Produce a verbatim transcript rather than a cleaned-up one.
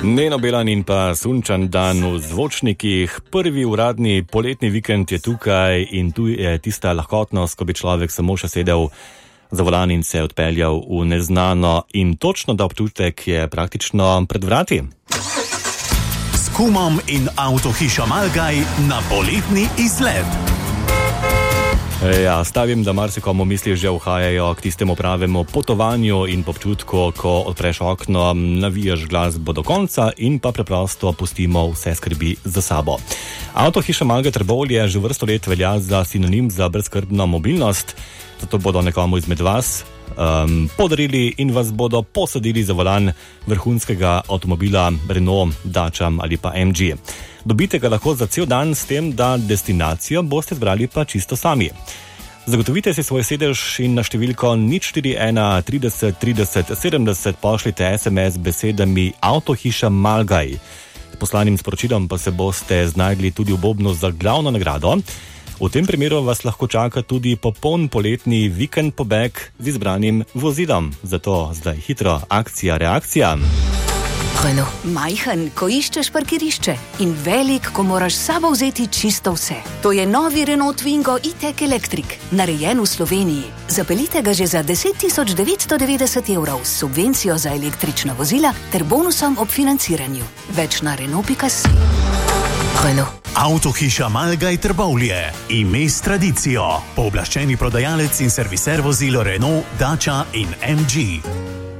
Neno Belan in pa sunčan dan v zvočnikih. Prvi uradni poletni vikend je tukaj in tu je tista lahkotnost, ko bi človek samo še sedel za volan in se odpeljal v neznano in točno da občutek je praktično pred vrati. S kumom in avtohišo Malgaj na poletni izlet. Ja, stavim, da marsikomu misli že uhajajo k tistemu pravemu potovanju in občutku, ko odpreš okno, navijaš glasbo do konca in pa preprosto pustimo vse skrbi za sabo. Avtohiša Malgaj Trbovlje že vrsto let velja za sinonim za brezskrbno mobilnost, zato bodo nekomu izmed vas um, podarili in vas bodo posadili za volan vrhunskega avtomobila Renault, Dacia ali pa M G. Dobite ga lahko za cel dan s tem, da destinacijo boste zbrali pa čisto sami. Zagotovite si svoj sedež in na številko nič štiri ena trideset trideset sedemdeset pošljite es em es besedami Avtohiša Malgaj. S poslanim sporočilom pa se boste znajdli tudi v bobnu za glavno nagrado. V tem primeru vas lahko čaka tudi popoln poletni vikend pobeg z izbranim vozilom. Zato zdaj hitro akcija, reakcija. Renault. Majhen, ko iščeš parkirišče in velik, ko moraš s sabo vzeti čisto vse. To je novi Renault Twingo e-tech Electric, narejen v Sloveniji. Zapeljite ga že za deset tisoč devetsto devetdeset evrov s subvencijo za električna vozila ter bonusom ob financiranju. Več na Renault pika si. Renault. Avtohiša Malgaj Trbovlje. Ime s tradicijo. Pooblaščeni prodajalec in serviser vozil Renault, Dacia in M G.